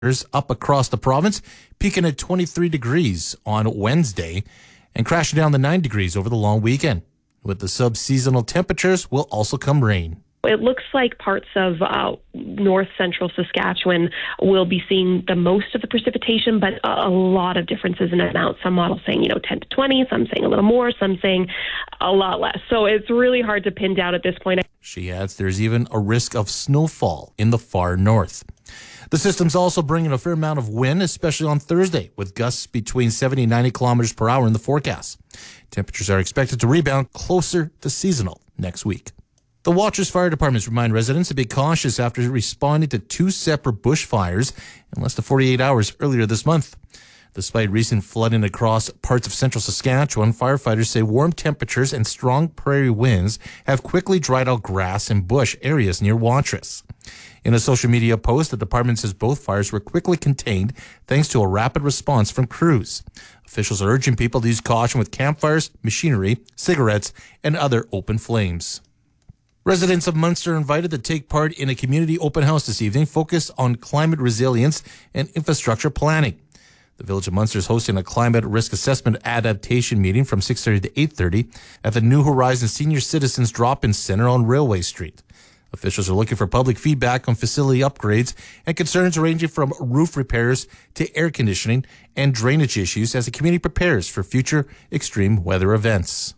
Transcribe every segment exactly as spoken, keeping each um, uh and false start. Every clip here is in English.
up across the province, peaking at twenty-three degrees on Wednesday and crashing down to nine degrees over the long weekend. With the sub-seasonal temperatures will also come rain. It looks like parts of uh, north central Saskatchewan will be seeing the most of the precipitation, but a, a lot of differences in amount. Some models saying, you know, ten to twenty, some saying a little more, some saying a lot less. So it's really hard to pin down at this point. She adds there's even a risk of snowfall in the far north. The system's also bringing a fair amount of wind, especially on Thursday, with gusts between seventy and ninety kilometers per hour in the forecast. Temperatures are expected to rebound closer to seasonal next week. The Watrous Fire Departments remind residents to be cautious after responding to two separate bushfires in less than forty-eight hours earlier this month. Despite recent flooding across parts of central Saskatchewan, firefighters say warm temperatures and strong prairie winds have quickly dried out grass and bush areas near Watrous. In a social media post, the department says both fires were quickly contained thanks to a rapid response from crews. Officials are urging people to use caution with campfires, machinery, cigarettes, and other open flames. Residents of Munster are invited to take part in a community open house this evening focused on climate resilience and infrastructure planning. The Village of Munster is hosting a climate risk assessment adaptation meeting from six thirty to eight thirty at the New Horizons Senior Citizens Drop-In Center on Railway Street. Officials are looking for public feedback on facility upgrades and concerns ranging from roof repairs to air conditioning and drainage issues as the community prepares for future extreme weather events.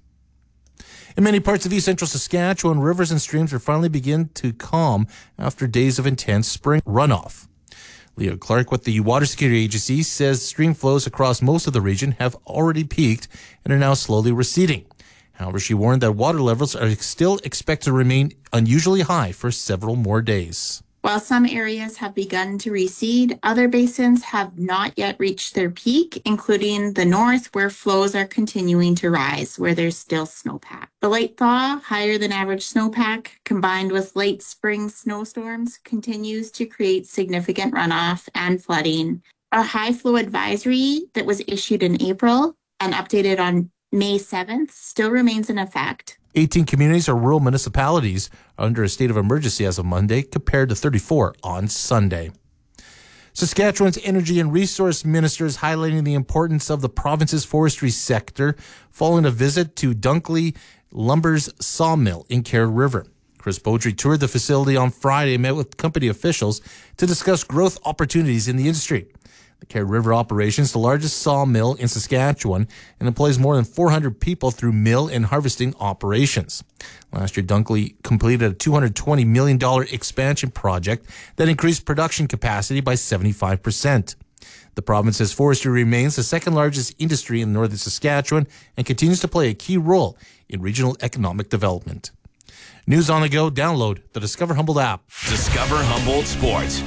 In many parts of east central Saskatchewan, rivers and streams are finally beginning to calm after days of intense spring runoff. Leo Clark with the Water Security Agency says stream flows across most of the region have already peaked and are now slowly receding. However, she warned that water levels are still expected to remain unusually high for several more days. While some areas have begun to recede, other basins have not yet reached their peak, including the north, where flows are continuing to rise, where there's still snowpack. The late thaw, higher than average snowpack, combined with late spring snowstorms, continues to create significant runoff and flooding. A high flow advisory that was issued in April and updated on May seventh still remains in effect. eighteen communities or rural municipalities are under a state of emergency as of Monday, compared to thirty-four on Sunday. Saskatchewan's Energy and Resource Minister is highlighting the importance of the province's forestry sector following a visit to Dunkley Lumber's sawmill in Kerr River. Chris Beaudry toured the facility on Friday and met with company officials to discuss growth opportunities in the industry. The Kerr River operation is the largest sawmill in Saskatchewan and employs more than four hundred people through mill and harvesting operations. Last year, Dunkley completed a two hundred twenty million dollars expansion project that increased production capacity by seventy-five percent. The province's forestry remains the second largest industry in northern Saskatchewan and continues to play a key role in regional economic development. News on the go, download the Discover Humboldt app. Discover Humboldt Sports.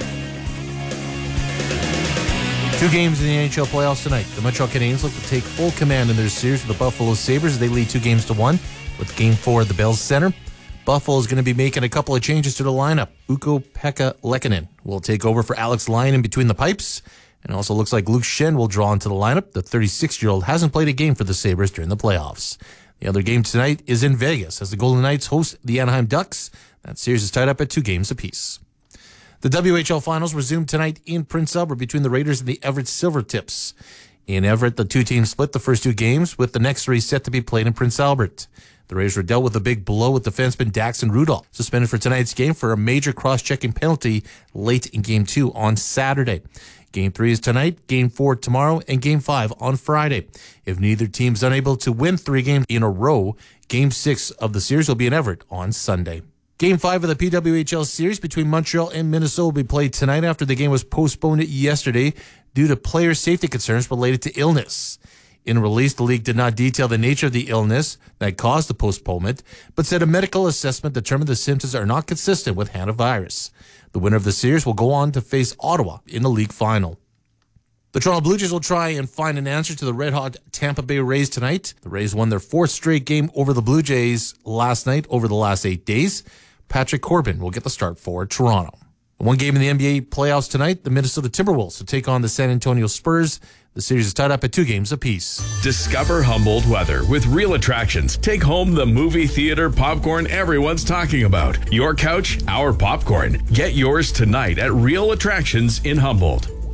Two games in the N H L playoffs tonight. The Montreal Canadiens look to take full command in their series with the Buffalo Sabres. They lead two games to one with game four at the Bell Center. Buffalo is going to be making a couple of changes to the lineup. Ukko-Pekka Lehkonen will take over for Alex Lyon in between the pipes. And it also looks like Luke Schenn will draw into the lineup. The thirty-six-year-old hasn't played a game for the Sabres during the playoffs. The other game tonight is in Vegas as the Golden Knights host the Anaheim Ducks. That series is tied up at two games apiece. The W H L Finals resume tonight in Prince Albert between the Raiders and the Everett Silvertips. In Everett, the two teams split the first two games, with the next three set to be played in Prince Albert. The Raiders were dealt with a big blow with defenseman Daxton Rudolph, suspended for tonight's game for a major cross-checking penalty late in Game two on Saturday. Game three is tonight, Game four tomorrow, and Game five on Friday. If neither team is unable to win three games in a row, Game six of the series will be in Everett on Sunday. Game five of the P W H L series between Montreal and Minnesota will be played tonight after the game was postponed yesterday due to player safety concerns related to illness. In a release, the league did not detail the nature of the illness that caused the postponement, but said a medical assessment determined the symptoms are not consistent with hantavirus. The winner of the series will go on to face Ottawa in the league final. The Toronto Blue Jays will try and find an answer to the red-hot Tampa Bay Rays tonight. The Rays won their fourth straight game over the Blue Jays last night over the last eight days. Patrick Corbin will get the start for Toronto. One game in the N B A playoffs tonight, the Minnesota Timberwolves will take on the San Antonio Spurs. The series is tied up at two games apiece. Discover Humboldt weather with Real Attractions. Take home the movie theater popcorn everyone's talking about. Your couch, our popcorn. Get yours tonight at Real Attractions in Humboldt.